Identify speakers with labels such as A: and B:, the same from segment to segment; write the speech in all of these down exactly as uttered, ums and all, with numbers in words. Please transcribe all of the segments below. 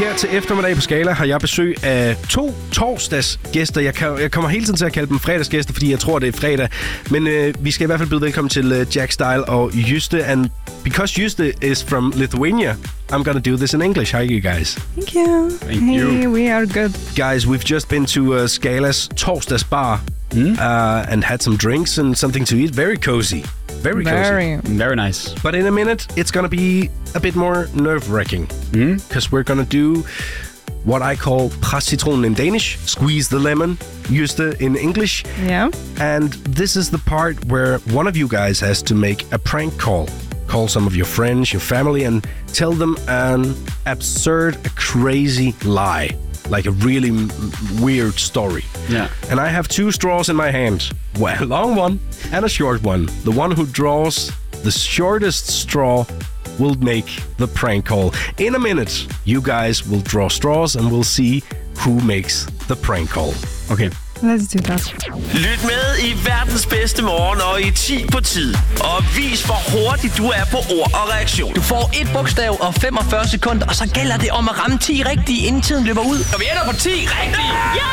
A: her til eftermiddag på Skala har jeg besøg af to torsdagsgæster. Jeg, kan, jeg kommer hele tiden til at kalde dem fredagsgæster, fordi jeg tror, det er fredag. Men øh, vi skal i hvert fald byde velkommen til øh, Jack Style og Juste. And because Juste is from Lithuania, I'm gonna do this in English. How are you guys?
B: Thank you.
A: Thank
B: hey,
A: you.
B: We are good.
A: Guys, we've just been to uh, Skala's torsdagsbar mm. uh, and had some drinks and something to eat. Very cozy. Very,
B: Very.
A: cozy.
C: Very nice.
A: But in a minute, it's gonna be a bit more nerve-wracking. Because mm. we're gonna do what I call præscitronen in Danish. Squeeze the lemon. Juste in English.
B: Yeah.
A: And this is the part where one of you guys has to make a prank call. Call some of your friends, your family, and tell them an absurd, a crazy lie. Like a really m- weird story.
C: Yeah.
A: And I have two straws in my hand. Well, a long one and a short one. The one who draws the shortest straw will make the prank call. In a minute, you guys will draw straws and we'll see who makes the prank call.
C: Okay.
B: Let's do that.
D: Lyt med i verdens bedste morgen og i ti på tid. Og vis, hvor hurtigt du er på ord og reaktion.
E: Du får et bogstav og femogfyrre sekunder, og så gælder det om at ramme ti rigtige, inden tiden løber ud. Og vi ender på ti rigtige.
F: Ja!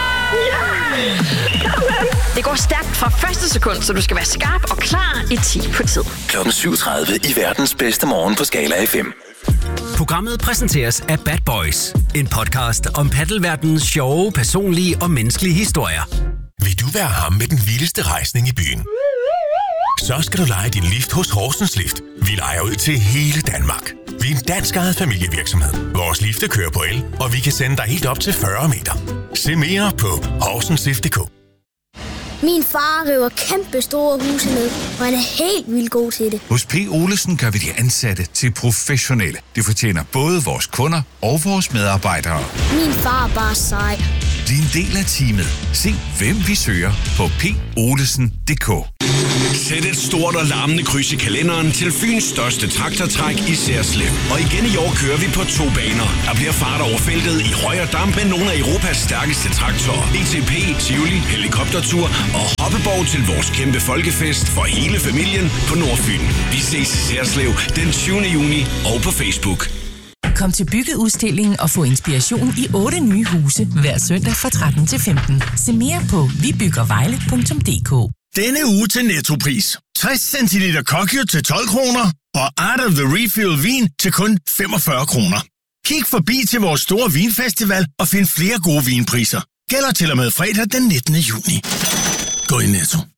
F: Ja! Det går stærkt fra første sekund, så du skal være skarp og klar i ti på tid.
G: klokken syv tredive i verdens bedste morgen på Skala F M.
H: Programmet præsenteres af Bad Boys. En podcast om paddelverdenens sjove, personlige og menneskelige historier.
I: Vil du være ham med den vildeste rejsning i byen? Så skal du leje din lift hos Horsens Lift. Vi lejer ud til hele Danmark. Vi er en dansk ejet familievirksomhed. Vores lifte kører på el, og vi kan sende dig helt op til fyrre meter. Se mere på horsenslift punktum d k.
J: Min far river kæmpe store huse ned, og han er helt vildt god til det.
K: Hos P. Olesen gør vi de ansatte til professionelle. Det fortjener både vores kunder og vores medarbejdere.
J: Min far er bare sej.
K: Bliv en del af teamet. Se, hvem vi søger på p olesen punktum d k.
L: Sæt et stort og larmende kryds i kalenderen til Fyns største traktortræk i Serslev. Og igen i år kører vi på to baner. Der bliver fart over feltet i højre damp med nogle af Europas stærkeste traktorer. E T P, Tivoli, helikoptertur og hoppeborg til vores kæmpe folkefest for hele familien på Nordfyn. Vi ses i Serslev den tyvende juni og på Facebook.
M: Kom til Byggeudstillingen og få inspiration i otte nye huse hver søndag fra tretten til femten. Se mere på vi bygger vejle punktum d k.
N: Denne uge til Nettopris. tres centiliter Kokyo til tolv kroner og Art of the Refill vin til kun femogfyrre kroner. Kig forbi til vores store vinfestival og find flere gode vinpriser. Gælder til og med fredag den nittende juni. Gå i Netto.